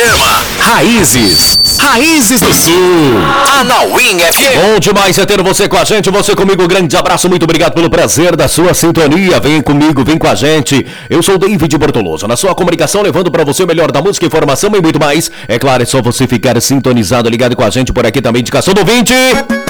Programa Raízes do Sul. Anauim FM. Bom demais ter você com a gente, você comigo. Grande abraço, muito obrigado pelo prazer da sua sintonia. Vem comigo, vem com a gente. Eu sou o David Bortoloso, na sua comunicação, levando pra você o melhor da música, informação e muito mais. É claro, é só você ficar sintonizado, ligado com a gente por aqui também. Indicação do ouvinte.